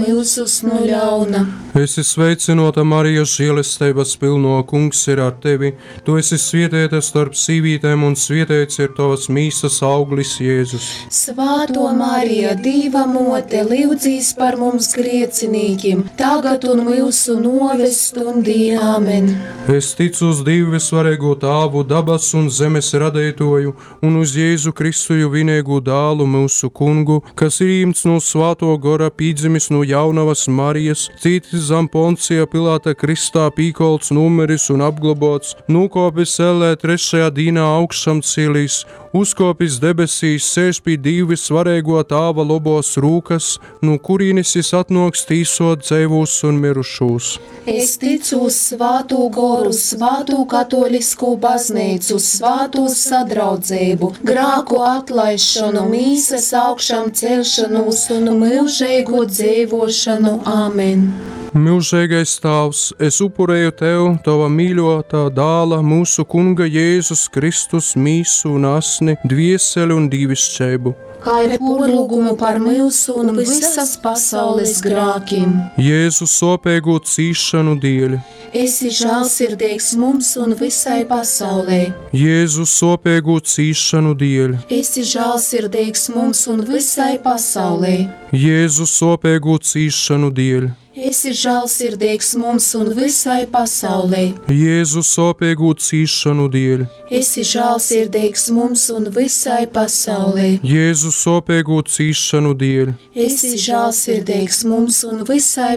mūsus no ļauna. Esi sveicinota, Marija, žēlestības pilno, Kungs ir ar tevi. Tu esi svētīta starp sīvītēm, un svētīts ir tavas mīsas auglis, Jēzus. Svētā Marija, Dieva mote, lūdzīs par mums griecinīkiem, tagad un mūsu noves stundī. Āmen. Es ticu uz Dievu visvarīgo Tēvu, dabas un zemes radītoju, un uz Jēzu Kristu vienīgo dēlu, mūsu Kungu, kas ir ņemts no Svētā gara, pīdzimis no jaunavas Marijas, cītis zem Poncija Pilāta kristā, pīkolts, numeris un apglobots, nokopis ellē trešajā dienā augšām celīs, uzkopis debesīs, sēž pie Dieva svarīgo Tēva labās rūkas, no kurienes atnāks tīsot dzīvos un mirušos. Es ticu uz Svētā garu, Svētā katolisku baznīcu, Svētā sadraudzību, grēku atlaišanu, mīsas augšām celšanos un mūžīgu dzīvošanu. Āmen. Mūžīgais Tēvs, es upurēju Tev, Tava mīļotā dēla, mūsu Kunga Jēzus Kristus, mīsu un asni, dvieseli un dīvišķību. Kā ir porlūgumu par mūsu un visas pasaules grākiem. Jēzu sopēgu cīšanu dēļ. Esi žēlsirdīgs mums un visai pasaulē. Jēzu sopēgu cīšanu dēļ. Esi žēlsirdīgs mums un visai pasaulē. Jēzu sopēgu cīšanu dēļ. Esi žēlsirdīgs mums un visai pasaulē. Jēzu sopēgu cīšanu dēļ. Esi žēlsirdīgs mums un visai pasaulē. Jēzu sopēgu cīšanu dēļ. Esi žēlsirdīgs mums un visai